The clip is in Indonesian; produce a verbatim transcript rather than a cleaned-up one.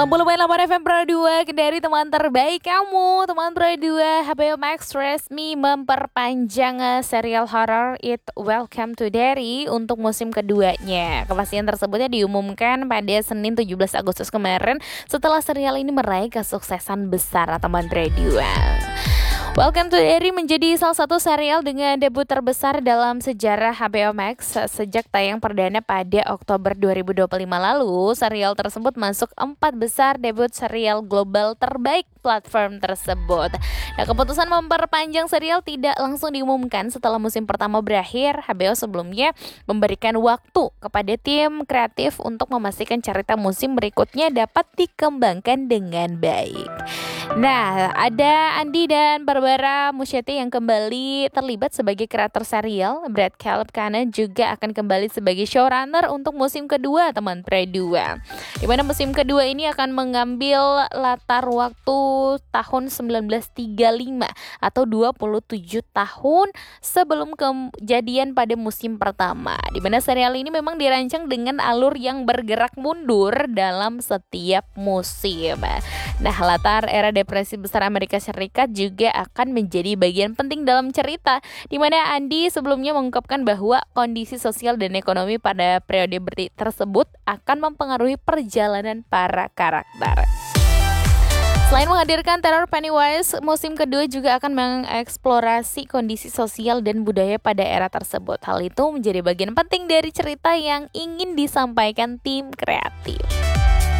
enam puluh koma delapan F M Pro dua Kendari, teman terbaik kamu. Teman Pro dua H B O Max resmi memperpanjang eh, serial horor It Welcome to Derry untuk musim keduanya. Kepastian tersebutnya diumumkan pada Senin tujuh belas Agustus kemarin setelah serial ini meraih kesuksesan besar, teman Pro dua. Welcome to Derry menjadi salah satu serial dengan debut terbesar dalam sejarah H B O Max sejak tayang perdana pada Oktober dua ribu dua puluh lima lalu. Serial tersebut masuk empat besar debut serial global terbaik platform tersebut. Nah, keputusan memperpanjang serial tidak langsung diumumkan setelah musim pertama berakhir. H B O sebelumnya memberikan waktu kepada tim kreatif untuk memastikan cerita musim berikutnya dapat dikembangkan dengan baik. Nah, ada Andi dan Barbara Muschietti yang kembali terlibat sebagai kreator serial. Brad Caleb Cannon juga akan kembali sebagai showrunner untuk musim kedua, teman Pre dua. Di mana musim kedua ini akan mengambil latar waktu tahun seribu sembilan ratus tiga puluh lima atau dua puluh tujuh tahun sebelum kejadian pada musim pertama. Di mana serial ini memang dirancang dengan alur yang bergerak mundur dalam setiap musim. Nah, latar era depresi besar Amerika Serikat juga akan menjadi bagian penting dalam cerita, di mana Andi sebelumnya mengungkapkan bahwa kondisi sosial dan ekonomi pada periode beri tersebut akan mempengaruhi perjalanan para karakter. Selain menghadirkan teror Pennywise, musim kedua juga akan mengeksplorasi kondisi sosial dan budaya pada era tersebut. Hal itu menjadi bagian penting dari cerita yang ingin disampaikan tim kreatif.